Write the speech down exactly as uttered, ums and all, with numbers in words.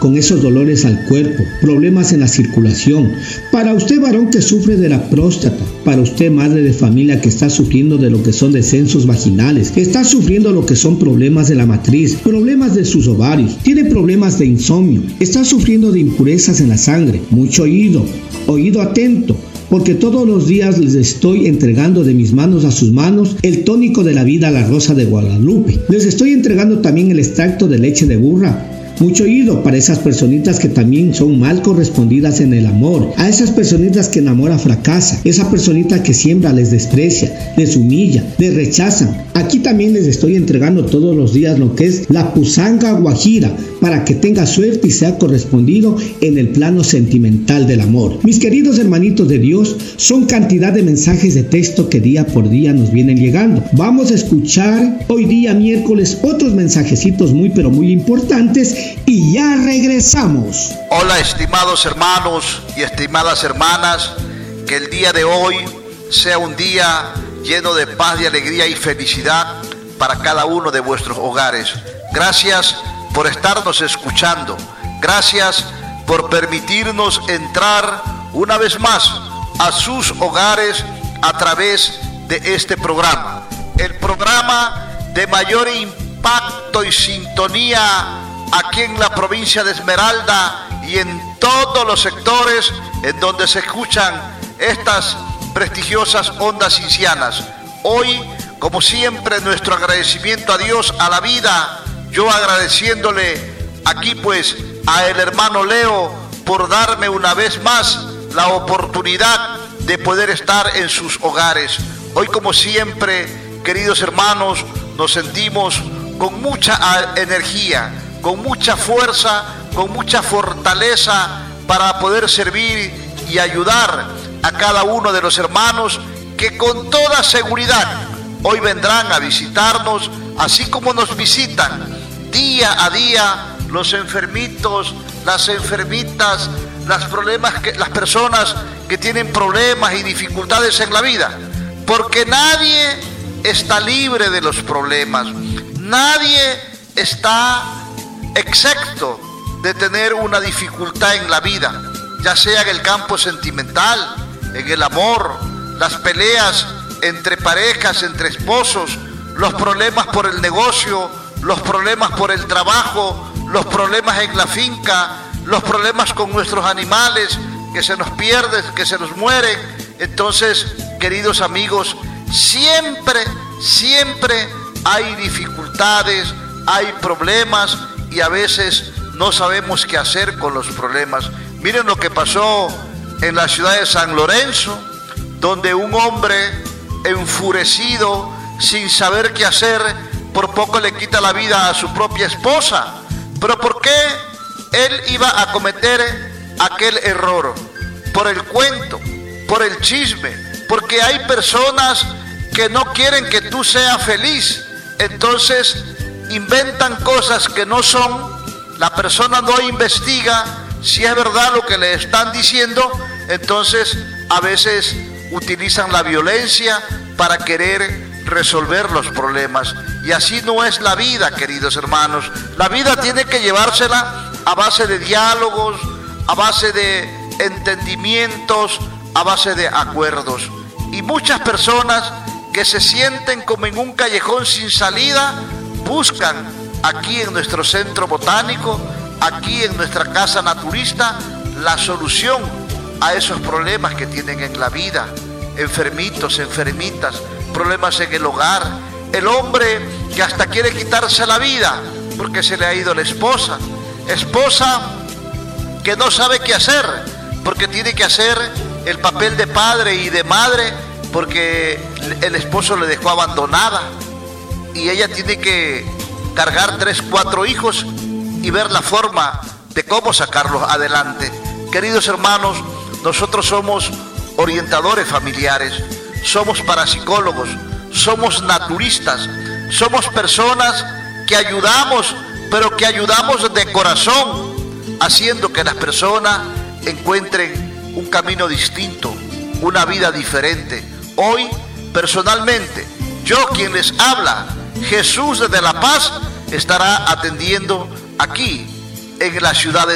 con esos dolores al cuerpo, problemas en la circulación. Para usted varón que sufre de la próstata, para usted madre de familia que está sufriendo de lo que son descensos vaginales, que está sufriendo lo que son problemas de la matriz, problemas de sus ovarios, tiene problemas de insomnio, está sufriendo de impurezas en la sangre, mucho oído, oído atento, porque todos los días les estoy entregando de mis manos a sus manos el tónico de la vida, la rosa de Guadalupe. Les estoy entregando también el extracto de leche de burra. Mucho oído para esas personitas que también son mal correspondidas en el amor, a esas personitas que enamora fracasa, esa personita que siembra les desprecia, les humilla, les rechazan. Aquí también les estoy entregando todos los días lo que es la pusanga guajira, para que tenga suerte y sea correspondido en el plano sentimental del amor. Mis queridos hermanitos de Dios, son cantidad de mensajes de texto que día por día nos vienen llegando. Vamos a escuchar hoy día miércoles otros mensajecitos muy pero muy importantes y ya regresamos. Hola estimados hermanos y estimadas hermanas, que el día de hoy sea un día lleno de paz, de alegría y felicidad para cada uno de vuestros hogares. Gracias por estarnos escuchando. Gracias por permitirnos entrar una vez más a sus hogares a través de este programa. El programa de mayor impacto y sintonía aquí en la provincia de Esmeralda y en todos los sectores en donde se escuchan estas prestigiosas ondas cincianas. Hoy, como siempre, nuestro agradecimiento a Dios, a la vida, yo agradeciéndole aquí pues a el hermano Leo por darme una vez más la oportunidad de poder estar en sus hogares. Hoy, como siempre, queridos hermanos, nos sentimos con mucha energía, con mucha fuerza, con mucha fortaleza para poder servir y ayudar a cada uno de los hermanos que con toda seguridad hoy vendrán a visitarnos, así como nos visitan día a día los enfermitos, las enfermitas, las problemas que, las personas que tienen problemas y dificultades en la vida, porque nadie está libre de los problemas, nadie está excepto de tener una dificultad en la vida, ya sea en el campo sentimental, en el amor, las peleas entre parejas, entre esposos, los problemas por el negocio, los problemas por el trabajo, los problemas en la finca, los problemas con nuestros animales que se nos pierden, que se nos mueren. Entonces, queridos amigos, siempre, siempre hay dificultades, hay problemas y a veces no sabemos qué hacer con los problemas. Miren lo que pasó en la ciudad de San Lorenzo, donde un hombre enfurecido, sin saber qué hacer, por poco le quita la vida a su propia esposa. ¿Pero por qué él iba a cometer aquel error? Por el cuento, por el chisme, porque hay personas que no quieren que tú seas feliz, entonces inventan cosas que no son, la persona no investiga si es verdad lo que le están diciendo, entonces a veces utilizan la violencia para querer resolver los problemas. Y así no es la vida, queridos hermanos. La vida tiene que llevársela a base de diálogos, a base de entendimientos, a base de acuerdos. Y muchas personas que se sienten como en un callejón sin salida, buscan aquí en nuestro centro botánico, aquí en nuestra casa naturista, la solución a esos problemas que tienen en la vida. Enfermitos, enfermitas, problemas en el hogar, el hombre que hasta quiere quitarse la vida porque se le ha ido la esposa, esposa que no sabe qué hacer porque tiene que hacer el papel de padre y de madre porque el esposo le dejó abandonada y ella tiene que cargar tres, cuatro hijos y ver la forma de cómo sacarlos adelante. Queridos hermanos, nosotros somos orientadores familiares, somos parapsicólogos, somos naturistas, somos personas que ayudamos, pero que ayudamos de corazón, haciendo que las personas encuentren un camino distinto, una vida diferente. Hoy, personalmente, yo quien les habla, Jesús de la Paz, estará atendiendo aquí en la ciudad de